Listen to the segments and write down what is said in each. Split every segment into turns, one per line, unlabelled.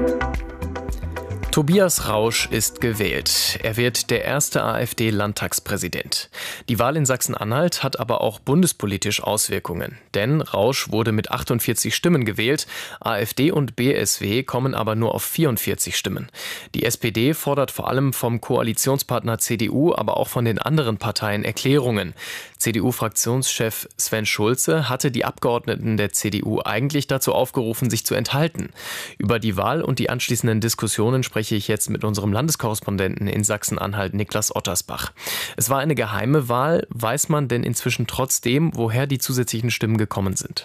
Tobias Rausch ist gewählt. Er wird der erste AfD-Landtagspräsident. Die Wahl in Sachsen-Anhalt hat aber auch bundespolitisch Auswirkungen. Denn Rausch wurde mit 48 Stimmen gewählt. AfD und BSW kommen aber nur auf 44 Stimmen. Die SPD fordert vor allem vom Koalitionspartner CDU, aber auch von den anderen Parteien Erklärungen. CDU-Fraktionschef Sven Schulze hatte die Abgeordneten der CDU eigentlich dazu aufgerufen, sich zu enthalten. Über die Wahl und die anschließenden Diskussionen spreche ich jetzt mit unserem Landeskorrespondenten in Sachsen-Anhalt, Niklas Ottersbach. Es war eine geheime Wahl. Weiß man denn inzwischen trotzdem, woher die zusätzlichen Stimmen gekommen sind?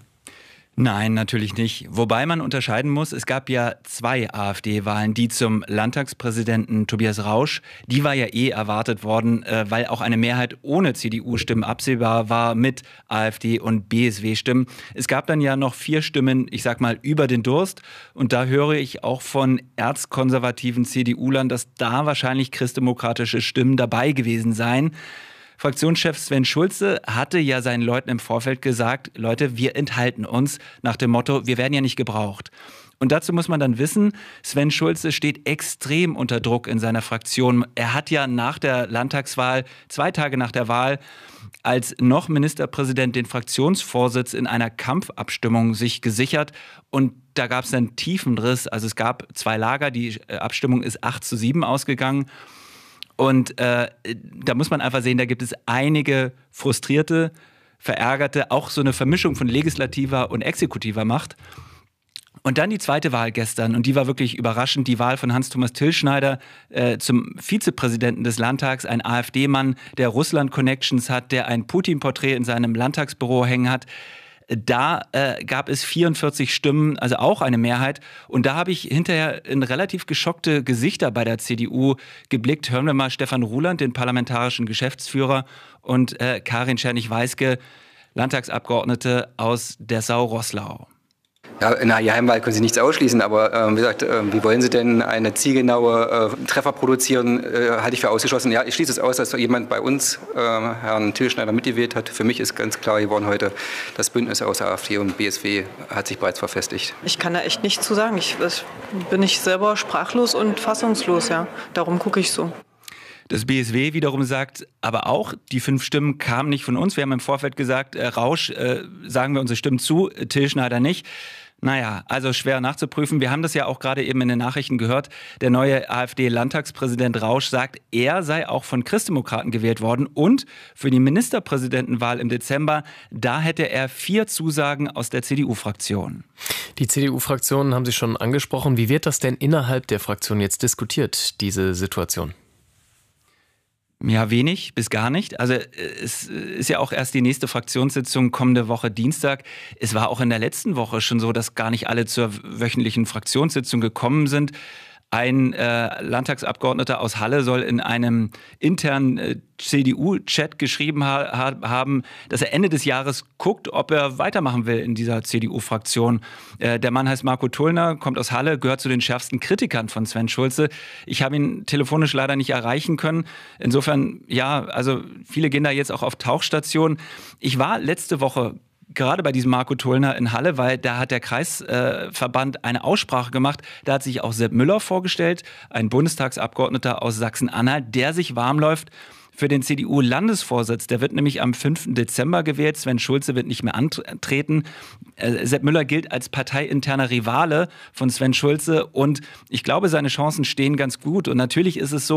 Nein, natürlich nicht. Wobei man unterscheiden muss, es gab ja 2 AfD-Wahlen, die zum Landtagspräsidenten Tobias Rausch, die war ja erwartet worden, weil auch eine Mehrheit ohne CDU-Stimmen absehbar war mit AfD- und BSW-Stimmen. Es gab dann ja noch 4 Stimmen, ich sag mal, über den Durst. Und da höre ich auch von erzkonservativen CDU-Lern, dass da wahrscheinlich christdemokratische Stimmen dabei gewesen seien. Fraktionschef Sven Schulze hatte ja seinen Leuten im Vorfeld gesagt, Leute, wir enthalten uns nach dem Motto, wir werden ja nicht gebraucht. Und dazu muss man dann wissen, Sven Schulze steht extrem unter Druck in seiner Fraktion. Er hat ja nach der Landtagswahl, 2 Tage nach der Wahl, als noch Ministerpräsident den Fraktionsvorsitz in einer Kampfabstimmung sich gesichert. Und da gab es einen tiefen Riss. Also es gab 2 Lager, die Abstimmung ist 8:7 ausgegangen. Und da muss man einfach sehen, da gibt es einige frustrierte, verärgerte, auch so eine Vermischung von legislativer und exekutiver Macht. Und dann die zweite Wahl gestern, und die war wirklich überraschend, die Wahl von Hans-Thomas Tillschneider zum Vizepräsidenten des Landtags, ein AfD-Mann, der Russland-Connections hat, der ein Putin-Porträt in seinem Landtagsbüro hängen hat. Da gab es 44 Stimmen, also auch eine Mehrheit. Und da habe ich hinterher in relativ geschockte Gesichter bei der CDU geblickt. Hören wir mal Stefan Ruland, den parlamentarischen Geschäftsführer, und Karin Czernig-Weiske, Landtagsabgeordnete aus Dessau-Roßlau.
Ja, in einer Geheimwahl können Sie nichts ausschließen, aber wie gesagt, wie wollen Sie denn eine zielgenaue Treffer produzieren, halte ich für ausgeschlossen. Ja, ich schließe es aus, dass jemand bei uns Herrn Tillschneider mitgewählt hat. Für mich ist ganz klar geworden heute, das Bündnis aus AfD und BSW hat sich bereits verfestigt.
Ich kann da echt nichts zu sagen. Bin ich selber sprachlos und fassungslos, ja. Darum gucke ich so.
Das BSW wiederum sagt, aber auch die 5 Stimmen kamen nicht von uns. Wir haben im Vorfeld gesagt, Rausch, sagen wir unsere Stimmen zu, Tillschneider nicht. Naja, also schwer nachzuprüfen. Wir haben das ja auch gerade eben in den Nachrichten gehört. Der neue AfD-Landtagspräsident Rausch sagt, er sei auch von Christdemokraten gewählt worden. Und für die Ministerpräsidentenwahl im Dezember, da hätte er 4 Zusagen aus der CDU-Fraktion.
Die CDU-Fraktionen haben Sie schon angesprochen. Wie wird das denn innerhalb der Fraktion jetzt diskutiert, diese Situation?
Ja, wenig bis gar nicht. Also es ist ja auch erst die nächste Fraktionssitzung kommende Woche Dienstag. Es war auch in der letzten Woche schon so, dass gar nicht alle zur wöchentlichen Fraktionssitzung gekommen sind. Ein Landtagsabgeordneter aus Halle soll in einem internen CDU-Chat geschrieben haben, dass er Ende des Jahres guckt, ob er weitermachen will in dieser CDU-Fraktion. Der Mann heißt Marco Tullner, kommt aus Halle, gehört zu den schärfsten Kritikern von Sven Schulze. Ich habe ihn telefonisch leider nicht erreichen können. Insofern, ja, also viele gehen da jetzt auch auf Tauchstation. Ich war letzte Woche gerade bei diesem Marco Tullner in Halle, weil da hat der Kreisverband eine Aussprache gemacht. Da hat sich auch Sepp Müller vorgestellt, ein Bundestagsabgeordneter aus Sachsen-Anhalt, der sich warm läuft für den CDU-Landesvorsitz. Der wird nämlich am 5. Dezember gewählt. Sven Schulze wird nicht mehr antreten. Sepp Müller gilt als parteiinterner Rivale von Sven Schulze und ich glaube, seine Chancen stehen ganz gut. Und natürlich ist es so,